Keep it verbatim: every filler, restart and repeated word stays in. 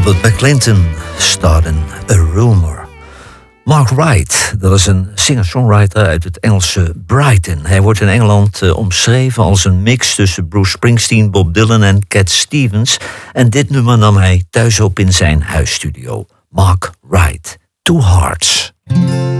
Albert McClinton, Starting a Rumor. Mark Wright, dat is een singer-songwriter uit het Engelse Brighton. Hij wordt in Engeland uh, omschreven als een mix tussen Bruce Springsteen, Bob Dylan en Cat Stevens. En dit nummer nam hij thuis op in zijn huisstudio. Mark Wright, Two Hearts.